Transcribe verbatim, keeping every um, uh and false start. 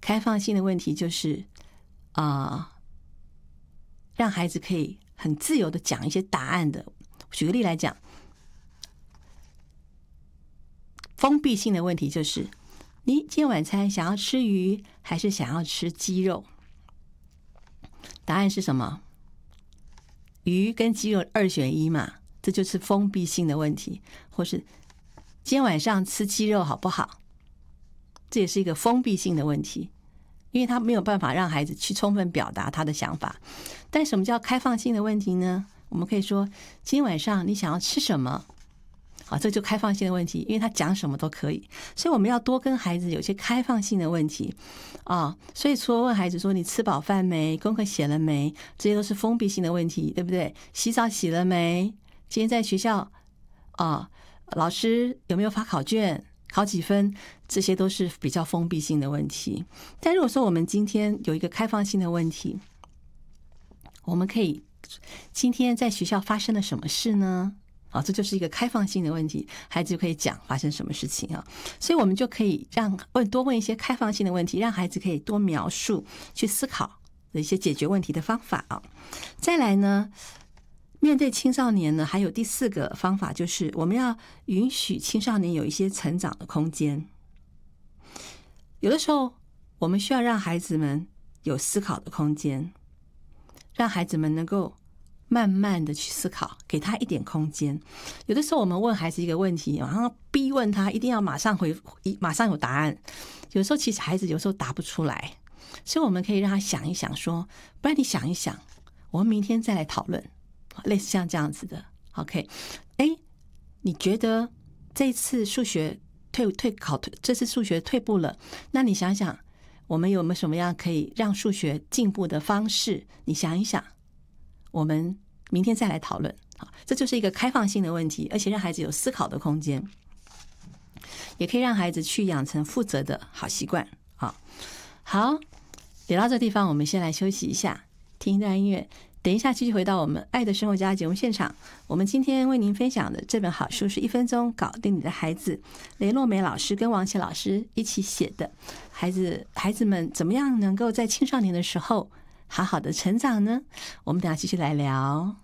开放性的问题就是啊、呃，让孩子可以很自由的讲一些答案的。举个例来讲，封闭性的问题就是你今天晚餐想要吃鱼还是想要吃鸡肉？答案是什么？鱼跟鸡肉二选一嘛，这就是封闭性的问题。或是今天晚上吃鸡肉好不好？这也是一个封闭性的问题，因为他没有办法让孩子去充分表达他的想法。但什么叫开放性的问题呢？我们可以说今天晚上你想要吃什么？好，这就开放性的问题，因为他讲什么都可以。所以我们要多跟孩子有些开放性的问题啊。所以除了问孩子说你吃饱饭没，功课写了没，这些都是封闭性的问题，对不对？洗澡洗了没？今天在学校啊，老师有没有发考卷？考几分？这些都是比较封闭性的问题。但如果说我们今天有一个开放性的问题，我们可以今天在学校发生了什么事呢？啊，这就是一个开放性的问题，孩子就可以讲发生什么事情啊。所以我们就可以让问多问一些开放性的问题，让孩子可以多描述、去思考的一些解决问题的方法啊。再来呢，面对青少年呢，还有第四个方法，就是我们要允许青少年有一些成长的空间。有的时候，我们需要让孩子们有思考的空间，让孩子们能够慢慢的去思考，给他一点空间。有的时候我们问孩子一个问题，马上逼问他一定要马上回，马上有答案。有时候其实孩子有时候答不出来，所以我们可以让他想一想说，不然你想一想，我们明天再来讨论，类似像这样子的。 OK， 哎，你觉得这次数学退退考这次数学退步了，那你想想我们有没有什么样可以让数学进步的方式？你想一想，我们明天再来讨论。这就是一个开放性的问题，而且让孩子有思考的空间，也可以让孩子去养成负责的好习惯。好，聊到这地方，我们先来休息一下，听一段音乐，等一下继续回到我们爱的生活家节目现场。我们今天为您分享的这本好书是一分钟搞定你的孩子，雷诺梅老师跟王琦老师一起写的。孩子孩子们怎么样能够在青少年的时候好好的成长呢？我们等一下继续来聊。